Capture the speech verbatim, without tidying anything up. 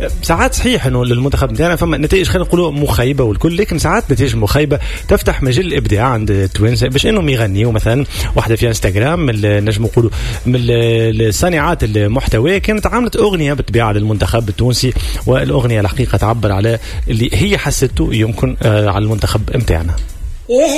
ساعات صحيح انه للمنتخب نتاعنا فما نتائج خلينا نقولوا مخيبه والكل، لكن ساعات نتائج مخيبه تفتح مجال الابداع عند التوانسه باش انهم يغنيوا. مثلا واحده في انستغرام نجم نقولوا من الصانعات المحتوى كانت عملت اغنيه بالطبيعه للمنتخب التونسي، والاغنيه الحقيقه تعبر على اللي هي حسته يمكن على المنتخب نتاعنا.